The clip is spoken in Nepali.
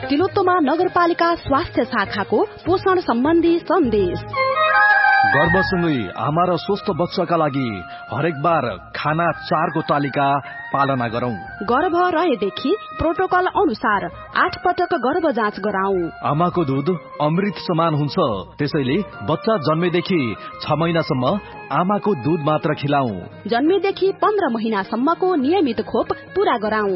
तिलोत्तमा नगरपालिका स्वास्थ्य शाखाको पोषण सम्बन्धी सन्देश। गर्भसँगै आमा र स्वस्थ बच्चाका लागि हरेक बार खाना 4 को तालिका पालना गरौं। गर्भ रहेदेखि प्रोटोकल अनुसार 8 पटक गर्भ जाँच गराऊ। आमाको दूध अमृत समान हुन्छ, त्यसैले बच्चा जन्मेदेखि 6 महिनासम्म आमाको दूध मात्र खिलाऊ। जन्मेदेखि 15 महिनासम्मको नियमित खोप पूरा गराऊ।